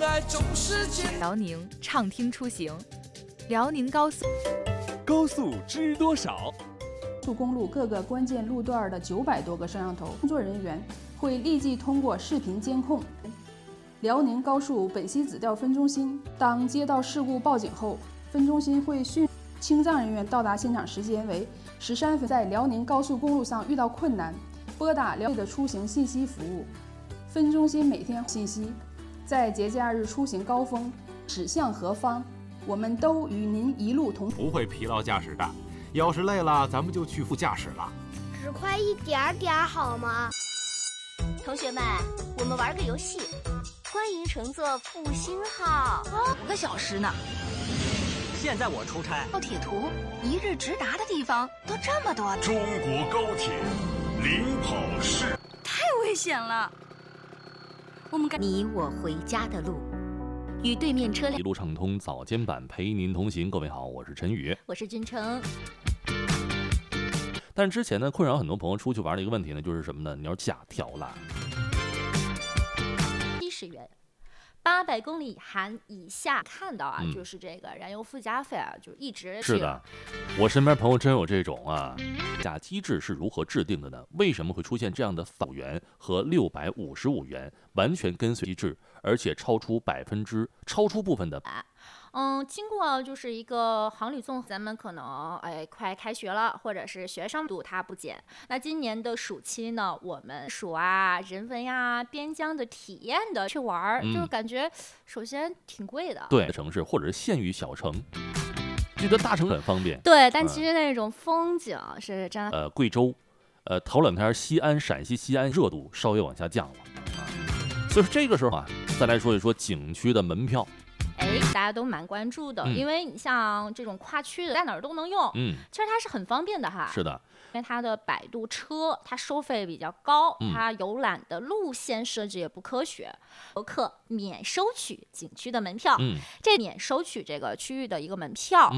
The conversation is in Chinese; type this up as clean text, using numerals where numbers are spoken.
辽宁畅听出行，辽宁高速知多少？ 高速公路各个关键路段的900多个摄像头，工作人员会立即通过视频监控。辽宁高速本溪子调分中心当接到事故报警后，分中心会迅清障人员到达现场时间为13分。在辽宁高速公路上遇到困难，拨打辽宁的出行信息服务分中心，每天信息。在节假日出行高峰驶向何方，我们都与您一路同。 不会疲劳驾驶的，要是累了，咱们就去副驾驶了。 只快一点点好吗？ 同学们，我们玩个游戏，欢迎乘坐复兴号。 5个小时呢。 现在我出差， 高铁图一日直达的地方都这么多。 中国高铁领跑式， 太危险了。我们你我回家的路，与对面车辆一路畅通早间版陪您同行。各位好，我是陈宇， 我是君成。 但之前呢，困扰很多朋友出去玩的一个问题呢，就是什么呢？你要假条了 ，70元。800公里含以下看到啊，就是这个燃油附加费啊，就一直是的。我身边朋友真有这种啊。假机制是如何制定的呢？为什么会出现这样的5元和655元，完全跟随机制，而且超出部分的？ 经过就是一个航旅综合，咱们可能快开学了，或者是学生度它不减。那今年的暑期呢，我们暑啊、人文呀、边疆的体验的去玩，就是感觉首先挺贵的。 对，城市或者是县域小城，觉得大城很方便。 对，但其实那种风景是真的。 贵州，头2天西安、陕西西安热度稍微往下降了啊。所以这个时候啊，再来说一说景区的门票。 大家都蛮关注的，因为你像这种跨区的，在哪儿都能用，其实它是很方便的哈。 是的， 因为它的摆渡车，它收费比较高，它游览的路线设置也不科学，游客免收取景区的门票，这免收取这个区域的一个门票。